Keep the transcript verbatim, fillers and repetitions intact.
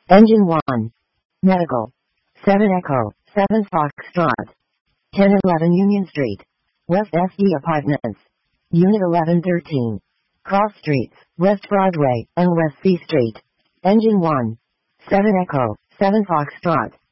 Engine one. Medical. seven Echo, seven Foxtrot. ten eleven Union Street. West S D Apartments. Unit eleven thirteen. Cross Streets, West Broadway, and West C Street. Engine one. seven Echo, seven Foxtrot.